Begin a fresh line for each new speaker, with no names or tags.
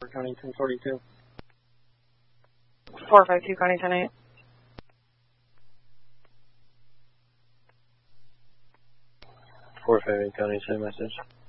County 1042.
452 County 108.
458 County, same message.